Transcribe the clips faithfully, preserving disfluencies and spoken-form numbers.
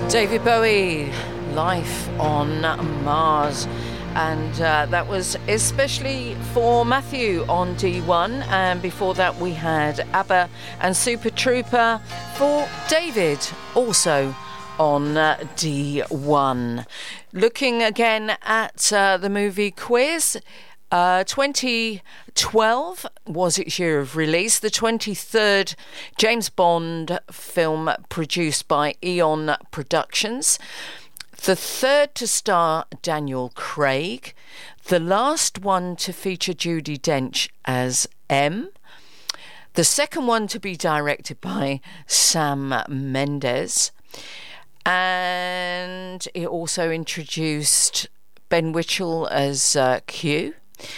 David Bowie, Life on Mars. And uh, that was especially for Matthew on D one. And before that, we had ABBA and Super Trooper for David, also on uh, D one. Looking again at uh, the movie quiz. Uh, twenty twelve was its year of release, the twenty-third James Bond film produced by Eon Productions, the third to star Daniel Craig, the last one to feature Judi Dench as M, the second one to be directed by Sam Mendes, and it also introduced Ben Whishaw as uh, Q,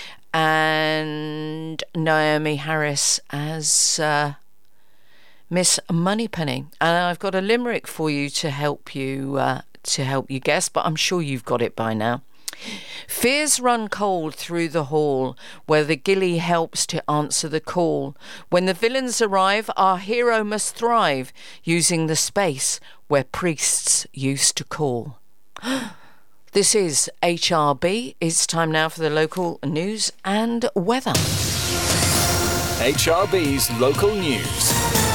and Naomi Harris as uh, Miss Moneypenny. And I've got a limerick for you to help you uh, to help you guess, but I'm sure you've got it by now. Fears run cold through the hall, where the ghillie helps to answer the call. When the villains arrive, our hero must thrive, using the space where priests used to call. This is H R B. It's time now for the local news and weather. H R B's local news.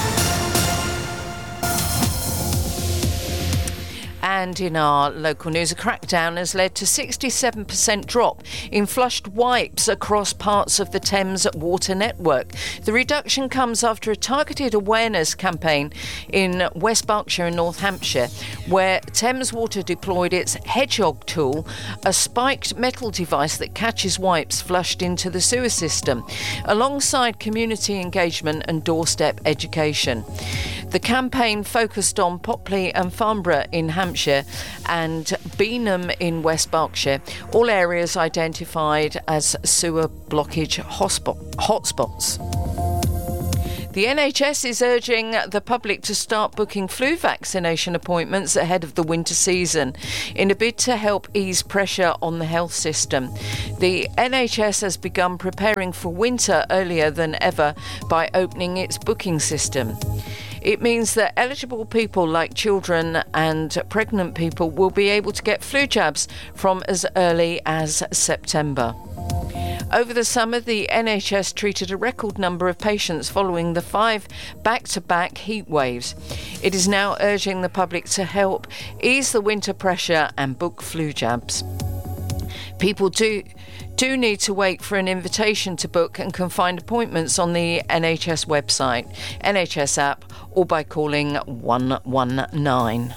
And in our local news, a crackdown has led to sixty-seven percent drop in flushed wipes across parts of the Thames Water network. The reduction comes after a targeted awareness campaign in West Berkshire and North Hampshire, where Thames Water deployed its Hedgehog tool, a spiked metal device that catches wipes flushed into the sewer system, alongside community engagement and doorstep education. The campaign focused on Popley and Farnborough in Hampshire and Beanham in West Berkshire, all areas identified as sewer blockage hotspots. The N H S is urging the public to start booking flu vaccination appointments ahead of the winter season in a bid to help ease pressure on the health system. The N H S has begun preparing for winter earlier than ever by opening its booking system. It means that eligible people like children and pregnant people will be able to get flu jabs from as early as September. Over the summer, the N H S treated a record number of patients following the five back-to-back heat waves. It is now urging the public to help ease the winter pressure and book flu jabs. People do do need to wait for an invitation to book and can find appointments on the N H S website, N H S app, or by calling one one nine.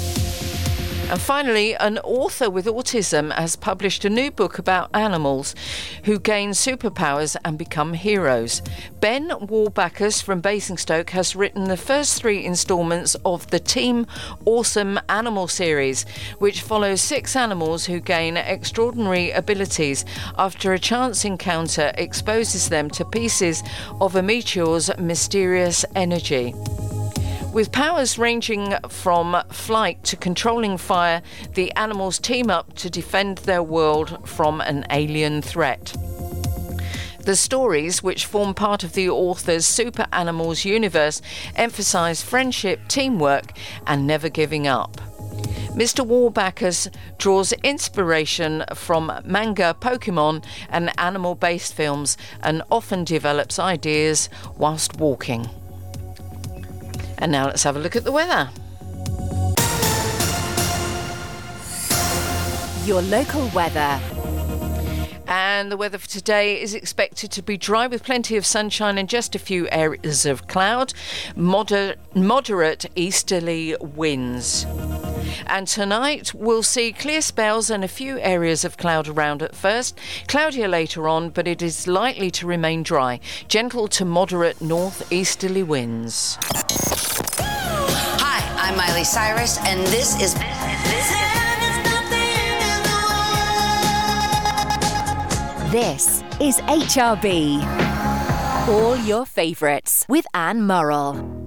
And finally, an author with autism has published a new book about animals who gain superpowers and become heroes. Ben Warbacus from Basingstoke has written the first three instalments of the Team Awesome Animal series, which follows six animals who gain extraordinary abilities after a chance encounter exposes them to pieces of a meteor's mysterious energy. With powers ranging from flight to controlling fire, the animals team up to defend their world from an alien threat. The stories, which form part of the author's Super Animals universe, emphasise friendship, teamwork, and never giving up. Mister Warbacus draws inspiration from manga, Pokemon, and animal-based films, and often develops ideas whilst walking. And now let's have a look at the weather. Your local weather. And the weather for today is expected to be dry with plenty of sunshine and just a few areas of cloud, moder- moderate easterly winds. And tonight we'll see clear spells and a few areas of cloud around at first, cloudier later on, but it is likely to remain dry. Gentle to moderate northeasterly winds. Hi, I'm Miley Cyrus, and this is... This is H R B. All your favourites with Anne Murrell.